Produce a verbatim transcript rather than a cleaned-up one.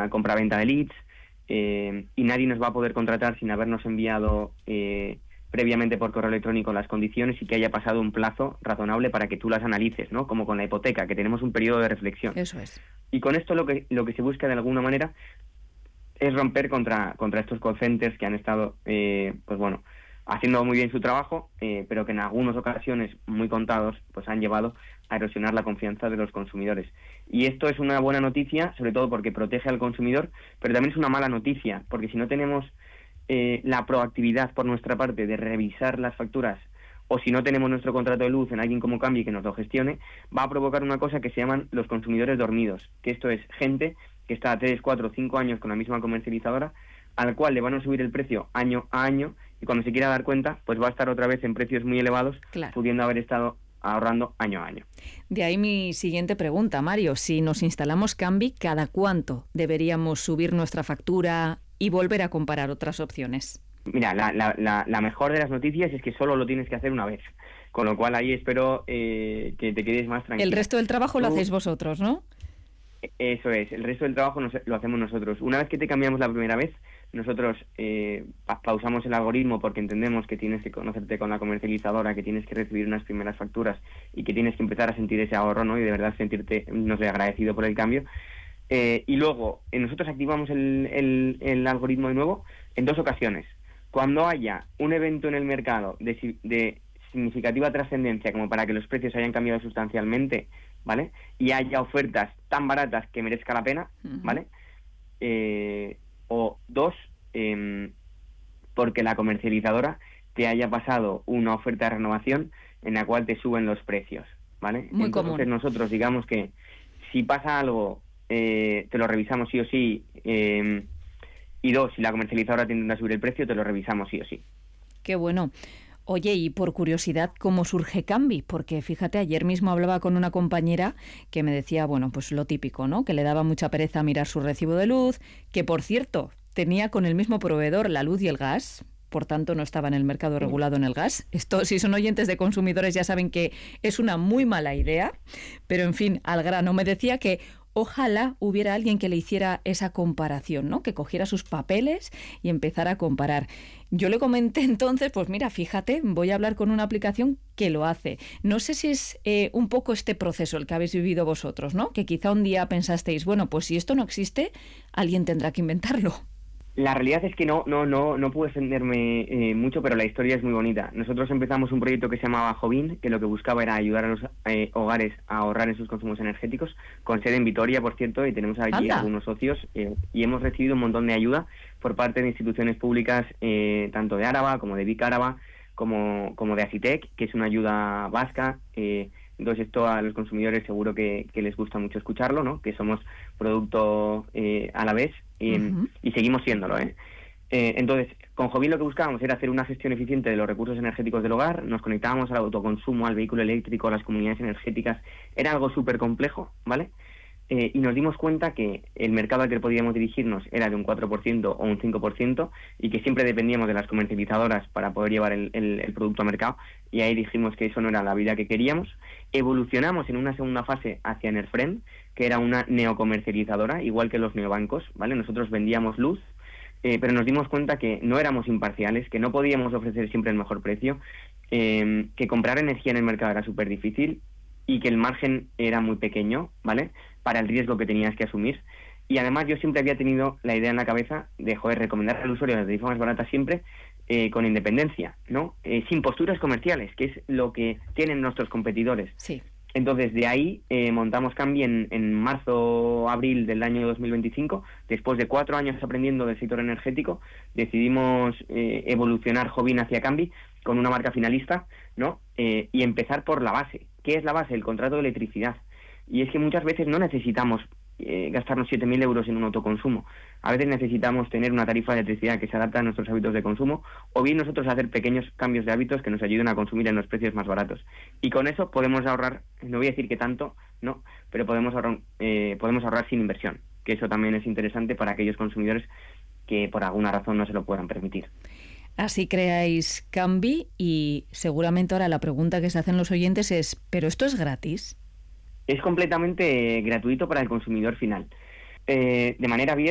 una compraventa de leads, eh, y nadie nos va a poder contratar sin habernos enviado eh, previamente por correo electrónico las condiciones y que haya pasado un plazo razonable para que tú las analices, ¿no? Como con la hipoteca, que tenemos un periodo de reflexión. Eso es. Y con esto lo que lo que se busca de alguna manera es romper contra contra estos call centers que han estado, eh, pues bueno, haciendo muy bien su trabajo, eh, pero que en algunas ocasiones, muy contados, pues han llevado a erosionar la confianza de los consumidores. Y esto es una buena noticia, sobre todo porque protege al consumidor, pero también es una mala noticia, porque si no tenemos eh, la proactividad por nuestra parte de revisar las facturas, o si no tenemos nuestro contrato de luz en alguien como Cambly que nos lo gestione, va a provocar una cosa que se llaman los consumidores dormidos, que esto es gente que está tres, cuatro, cinco años con la misma comercializadora, al cual le van a subir el precio año a año, y cuando se quiera dar cuenta, pues va a estar otra vez en precios muy elevados, claro, pudiendo haber estado ahorrando año a año. De ahí mi siguiente pregunta, Mario. Si nos instalamos Cambly, ¿cada cuánto deberíamos subir nuestra factura y volver a comparar otras opciones? Mira, la, la, la, la mejor de las noticias es que solo lo tienes que hacer una vez, con lo cual ahí espero eh, que te quedes más tranquilo. El resto del trabajo lo hacéis vosotros, ¿no? Eso es, el resto del trabajo nos, lo hacemos nosotros. Una vez que te cambiamos la primera vez, nosotros eh, pa pausamos el algoritmo porque entendemos que tienes que conocerte con la comercializadora, que tienes que recibir unas primeras facturas y que tienes que empezar a sentir ese ahorro, ¿no? Y de verdad sentirte, no sé, agradecido por el cambio. Eh, y luego, eh, nosotros activamos el, el, el algoritmo de nuevo en dos ocasiones. Cuando haya un evento en el mercado de, de significativa trascendencia como para que los precios hayan cambiado sustancialmente, ¿vale? Y haya ofertas tan baratas que merezca la pena, ¿vale? Eh, o dos, eh, porque la comercializadora te haya pasado una oferta de renovación en la cual te suben los precios, ¿vale? Muy Entonces común. Nosotros digamos que si pasa algo, eh, te lo revisamos sí o sí, eh, y dos, si la comercializadora te intenta subir el precio, te lo revisamos sí o sí. Qué bueno. Oye, y por curiosidad, ¿cómo surge Cambly? Porque fíjate, ayer mismo hablaba con una compañera que me decía, bueno, pues lo típico, ¿no? Que le daba mucha pereza mirar su recibo de luz, que por cierto, tenía con el mismo proveedor la luz y el gas, por tanto no estaba en el mercado regulado en el gas. Esto, si son oyentes de consumidores, ya saben que es una muy mala idea, pero en fin, al grano, me decía que ojalá hubiera alguien que le hiciera esa comparación, ¿no? Que cogiera sus papeles y empezara a comparar. Yo le comenté entonces, pues mira, fíjate, voy a hablar con una aplicación que lo hace. No sé si es eh, un poco este proceso el que habéis vivido vosotros, ¿no? Que quizá un día pensasteis, bueno, pues si esto no existe, alguien tendrá que inventarlo. La realidad es que no no no no puedo extenderme eh, mucho, pero la historia es muy bonita. Nosotros empezamos un proyecto que se llamaba Jovin, que lo que buscaba era ayudar a los eh, hogares a ahorrar en sus consumos energéticos, con sede en Vitoria, por cierto, y tenemos aquí ¡Anda! algunos socios, eh, y hemos recibido un montón de ayuda por parte de instituciones públicas, eh, tanto de Áraba como de Vic Áraba, como, como de Asitec, que es una ayuda vasca. eh, Entonces esto a los consumidores seguro que, que les gusta mucho escucharlo, ¿no? Que somos producto eh, a la vez eh, uh-huh. y seguimos siéndolo, ¿eh? Eh, entonces, con Jovin lo que buscábamos era hacer una gestión eficiente de los recursos energéticos del hogar, nos conectábamos al autoconsumo, al vehículo eléctrico, a las comunidades energéticas, era algo súper complejo, ¿vale? Eh, y nos dimos cuenta que el mercado al que podíamos dirigirnos era de un cuatro por ciento o un cinco por ciento y que siempre dependíamos de las comercializadoras para poder llevar el, el, el producto a mercado, y ahí dijimos que eso no era la vida que queríamos. Evolucionamos en una segunda fase hacia Enerfren, que era una neocomercializadora, igual que los neobancos, ¿vale? Nosotros vendíamos luz, eh, pero nos dimos cuenta que no éramos imparciales, que no podíamos ofrecer siempre el mejor precio, eh, que comprar energía en el mercado era súper difícil y que el margen era muy pequeño, ¿vale?, para el riesgo que tenías que asumir. Y además yo siempre había tenido la idea en la cabeza de, joder, recomendar al usuario la tarifa más barata siempre, eh, con independencia, ¿no? Eh, sin posturas comerciales, que es lo que tienen nuestros competidores. Sí. Entonces, de ahí eh, montamos Cambly en, en marzo, abril del año dos mil veinticinco. Después de cuatro años aprendiendo del sector energético, decidimos eh, evolucionar Jovin hacia Cambly con una marca finalista, ¿no? Eh, y empezar por la base. ¿Qué es la base? El contrato de electricidad. Y es que muchas veces no necesitamos eh, gastarnos siete mil euros en un autoconsumo. A veces necesitamos tener una tarifa de electricidad que se adapta a nuestros hábitos de consumo, o bien nosotros hacer pequeños cambios de hábitos que nos ayuden a consumir en los precios más baratos. Y con eso podemos ahorrar, no voy a decir que tanto, no, pero podemos ahorrar, eh, podemos ahorrar sin inversión, que eso también es interesante para aquellos consumidores que por alguna razón no se lo puedan permitir. Así creáis Cambly, y seguramente ahora la pregunta que se hacen los oyentes es, ¿pero esto es gratis? Es completamente gratuito para el consumidor final. Eh, de manera abierta.